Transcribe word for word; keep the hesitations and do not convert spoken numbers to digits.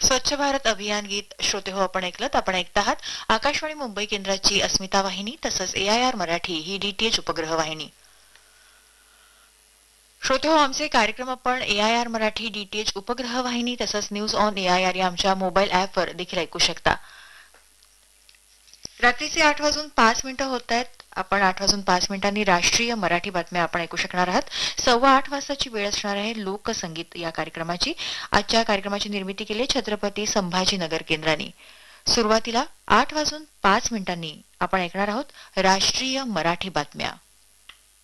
स्वच्छ भारत अभियान गीत श्रोते हो आपण ऐकलत. आपण ऐकत आहात आकाशवाणी मुंबई केंद्राची अस्मिता वाहिनी तसंच ए I R Marathi he DTH उपग्रह वाहिनी. श्रोते हो आमचे कार्यक्रम आपण ए आय आर मराठी डीटीएच उपग्रह वाहिनी तसंच news on A I R या आमच्या मोबाईल ॲपवर देखील ऐकू शकता. रात्रीचे आठ वाजून पाच मिनिटं होत आहेत. आपण आठ वाजून पाच मिनिटांनी राष्ट्रीय मराठी बातम्या आपण ऐकू शकणार आहात. सव्वा आठ वाजताची वेळ असणार आहे लोकसंगीत या कार्यक्रमाची. आजच्या कार्यक्रमाची निर्मिती केली छत्रपती संभाजीनगर केंद्राने. सुरुवातीला आठ वाजून पाच मिनिटांनी आपण ऐकणार आहोत राष्ट्रीय मराठी बातम्या.